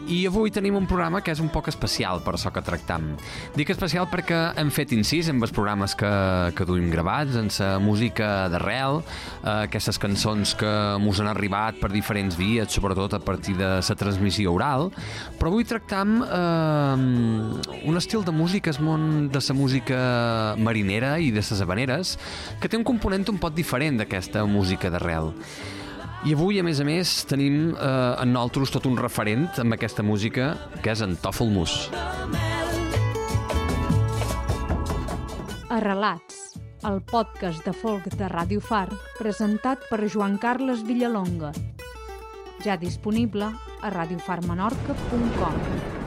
I avui tenim un programa que és un poc especial per això que tractam. Dic especial perquè hem fet incís amb els programes que duim gravats, en la música d'arrel, aquestes cançons que mos han arribat per diferents vies, sobretot a partir de la transmissió oral, però avui tractam un estil de música, el món de la música marinera i de les habaneres, que té un component un poc diferent d'aquesta música d'arrel. I avui, a més, tenim en nosaltres tot un referent amb aquesta música, que és en Tòfol Mus. Arrelats, el podcast de folk de Ràdio Far, presentat per Joan Carles Villalonga. Ja disponible a radiofarmenorca.com.